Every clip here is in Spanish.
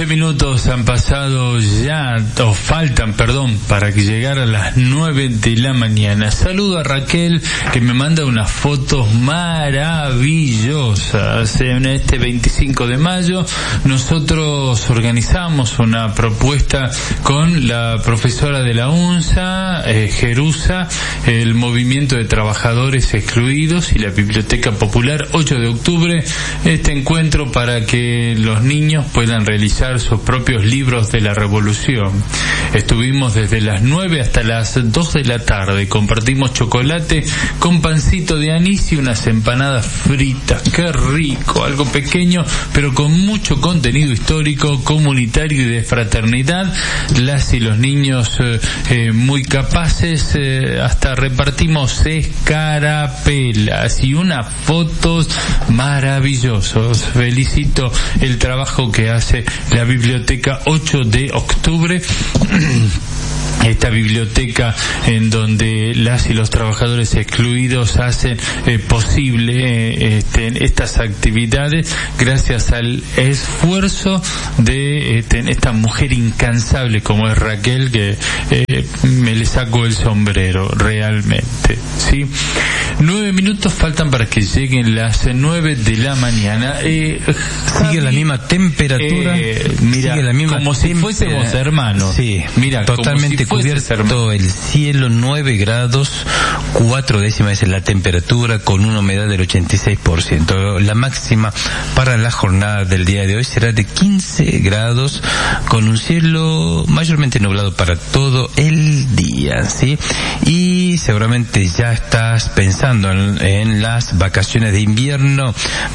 9 minutos han pasado ya, o faltan, perdón, para que llegara a las 9 de la mañana. Saludo a Raquel, que me manda unas fotos maravillosas. En este 25 de mayo nosotros organizamos una propuesta con la profesora de la UNSA, Jerusa, el Movimiento de Trabajadores Excluidos y la Biblioteca Popular, 8 de octubre, este encuentro para que los niños puedan realizar sus propios libros de la revolución. Estuvimos desde las 9 hasta las 2 de la tarde, compartimos chocolate con pancito de anís y unas empanadas fritas. ¡Qué rico! Algo pequeño, pero con mucho contenido histórico, comunitario y de fraternidad. Las y los niños muy capaces, hasta repartimos escarapelas y unas fotos maravillosas. Felicito el trabajo que hace la Biblioteca 8 de octubre. Esta biblioteca en donde las y los trabajadores excluidos hacen posible estas actividades gracias al esfuerzo de esta mujer incansable como es Raquel, que me le saco el sombrero realmente, ¿sí? 9 minutos faltan para que lleguen las 9 de la mañana. Sigue la misma temperatura, mira, sigue la misma como si fuésemos hermanos. Sí, mira, totalmente cubierto el cielo, 9 grados, 4 décimas es la temperatura, con una humedad del 86%. La máxima para la jornada del día de hoy será de 15 grados, con un cielo mayormente nublado para todo el día, ¿sí? Y seguramente ya estás pensando en las vacaciones de invierno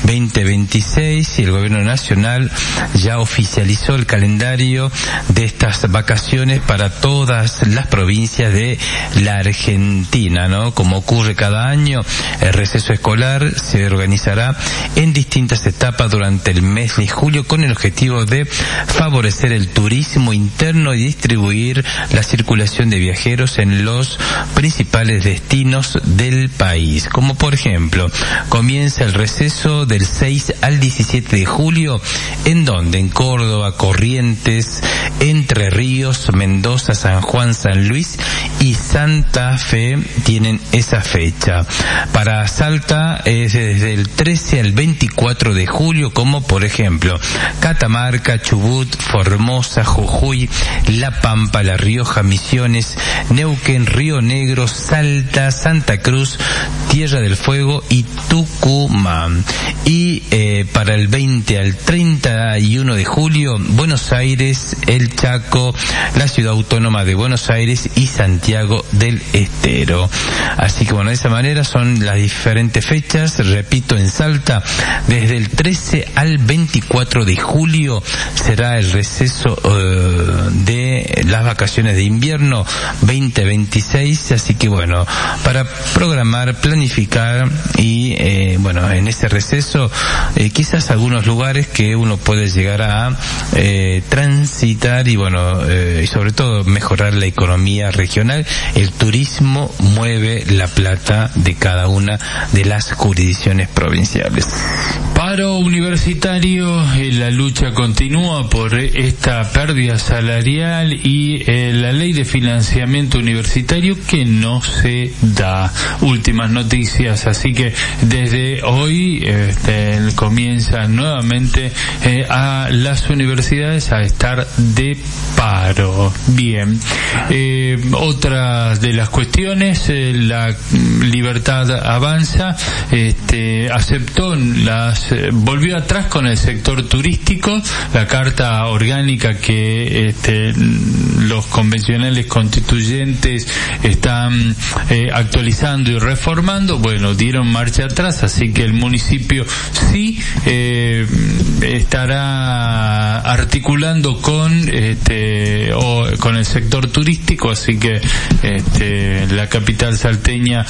2026, y el gobierno nacional ya oficializó el calendario de estas vacaciones para todas las provincias de la Argentina, ¿no? Como ocurre cada año, el receso escolar se organizará en distintas etapas durante el mes de julio con el objetivo de favorecer el turismo interno y distribuir la circulación de viajeros en los principales destinos del país. Como por ejemplo, comienza el receso del 6 al 17 de julio, en donde en Córdoba, Corrientes, Entre Ríos, Mendoza, San Juan, San Luis y Santa Fe tienen esa fecha. Para Salta es desde el 13 al 24 de julio, como por ejemplo Catamarca, Chubut, Formosa, Jujuy, La Pampa, La Rioja, Misiones, Neuquén, Río Negro, Salta, Santa Cruz, Tierra del Fuego y Tucumán. Y para el 20 al 31 de julio, Buenos Aires, El Chaco, la Ciudad Autónoma de Buenos Aires y Santiago del Estero. Así que bueno, de esa manera son las diferentes fechas. Repito, en Salta, desde el 13 al 24 de julio será el receso de las vacaciones de invierno 2026. Así que bueno, para programar, planificar y bueno, en ese receso quizás algunos lugares que uno puede llegar a transitar y bueno, y sobre todo mejorar la economía regional. El turismo mueve la plata de cada una de las jurisdicciones provinciales. Paro universitario, la lucha continúa por esta pérdida salarial y la ley de financiamiento universitario que no se da. Últimas noticias, así que desde hoy comienzan nuevamente a las universidades a estar de paro. Bien, otra de las cuestiones, la Libertad Avanza aceptó volvió atrás con el sector turístico, la carta orgánica que los convencionales constituyentes están actualizando y reformando, bueno, dieron marcha atrás, así que el municipio sí estará articulando con o con el sector turístico, así que la capital salteña,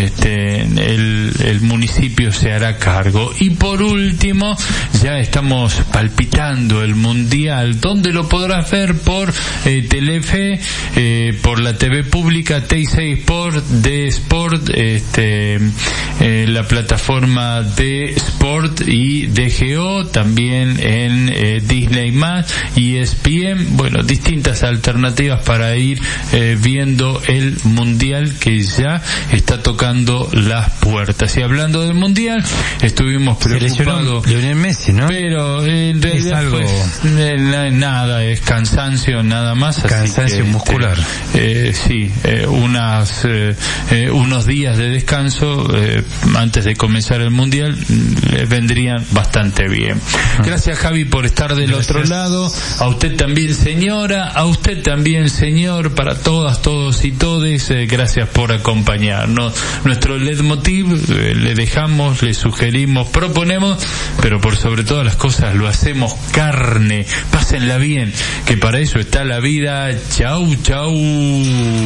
el municipio se hará cargo. Y por último, ya estamos palpitando el mundial, donde lo podrás ver por Telefe, por la TV pública, Teisei Sport, de Sport, la plataforma de Sport y DGO, también en Disney+, y ESPN, bueno, distintas alternativas para ir viendo el mundial que ya está tocando las puertas. Y hablando del mundial, estuvimos preocupados. Lionel Messi, ¿no? Pero en realidad nada, es cansancio nada más. Cansancio muscular. Sí, unos días de descanso antes de comenzar el mundial vendrían bastante bien. Gracias, Javi, por estar del otro lado. A usted también, señora, a usted también, señor, para todas, todos y todes, gracias por acompañarnos. Nuestro leitmotiv, le dejamos, le sugerimos, proponemos, pero por sobre todas las cosas lo hacemos carne. Pásenla bien, que para eso está la vida. Chau, chau.